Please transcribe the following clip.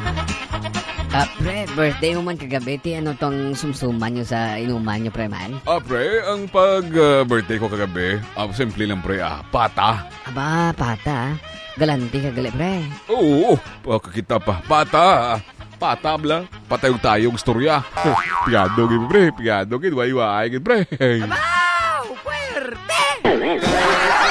Pre, birthday mo man kagabi, ano tong sumsuman nyo sa inuman nyo, pre, man? Pre, ang pag-birthday ko kagabi, simple lang pre, pata. Aba, pata, galanti kagali, pre. Oo, kakita pa, pata. Pata bla, patayog tayong storya. Piyado gid pre, piyado gid, way-way gid pre. Abaw, puwerte!